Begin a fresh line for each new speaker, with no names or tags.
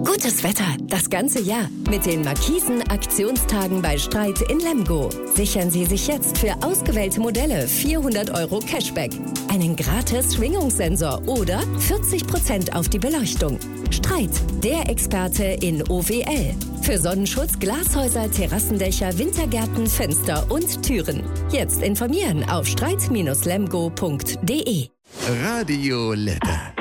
Gutes Wetter das ganze Jahr mit den Markisen-Aktionstagen bei Streit in Lemgo. Sichern Sie sich jetzt für ausgewählte Modelle 400 € Cashback, einen gratis Schwingungssensor oder 40% auf die Beleuchtung. Streit, der Experte in OWL. Für Sonnenschutz, Glashäuser, Terrassendächer, Wintergärten, Fenster und Türen. Jetzt informieren auf streit-lemgo.de.
Radio Letter.